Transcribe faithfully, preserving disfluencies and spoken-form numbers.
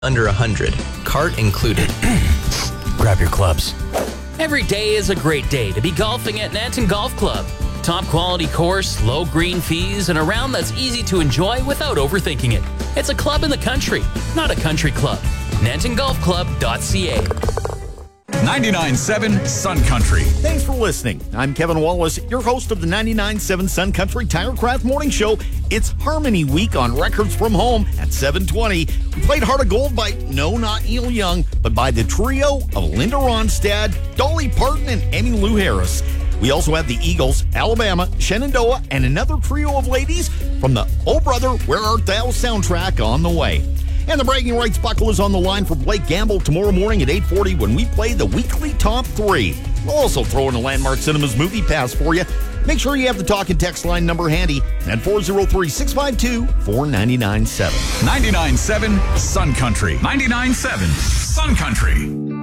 Under one hundred, cart included. Grab your clubs. Every day is a great day to be golfing at Nanton Golf Club. Top quality course, low green fees, and a round that's easy to enjoy without overthinking it. It's a club in the country, not a country club. Nanton Golf Club dot c a. ninety-nine point seven Sun Country. Thanks for listening. I'm Kevin Wallace, your host of the ninety-nine point seven Sun Country Tirecraft Morning Show. It's Harmony Week on Records from Home at seven twenty. We played Heart of Gold by, no, not Neil Young, but by the trio of Linda Ronstadt, Dolly Parton, and Emmylou Harris. We also had the Eagles, Alabama, Shenandoah, and another trio of ladies from the Oh Brother, Where Art Thou soundtrack on the way. And the bragging rights buckle is on the line for Blake Gamble tomorrow morning at eight forty when we play the weekly top three. We'll also throw in a Landmark Cinemas movie pass for you. Make sure you have the talk and text line number handy at four oh three, six five two, four nine nine seven. ninety-nine point seven Sun Country. ninety-nine point seven Sun Country.